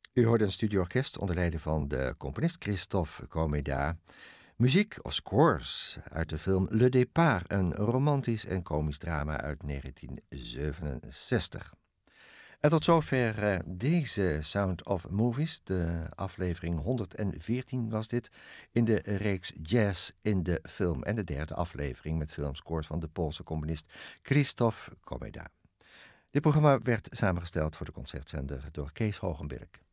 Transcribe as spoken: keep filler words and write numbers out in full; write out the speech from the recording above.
U hoorde een studioorkest onder leiding van de componist Christophe Comeda. Muziek of scores uit de film Le Départ, een romantisch en komisch drama uit negentien zevenenzestig. En tot zover uh, deze Sound of Movies. De aflevering honderdveertien was dit in de reeks Jazz in de film. En de derde aflevering met filmscores van de Poolse componist Christophe Comeda. Dit programma werd samengesteld voor de concertzender door Kees Hogenberg.